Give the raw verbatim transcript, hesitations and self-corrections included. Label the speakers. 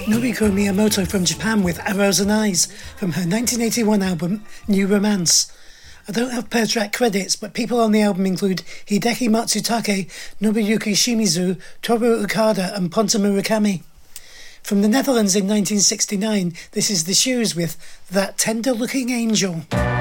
Speaker 1: Noriko Miyamoto from Japan with Arrows and Eyes from her nineteen eighty-one album New Romance. I don't have per track credits, but people on the album include Hideki Matsutake, Nobuyuki Shimizu, Toru Okada and Ponta Murakami. From the Netherlands in nineteen sixty-nine, this is The Shoes with That Tender Looking Angel.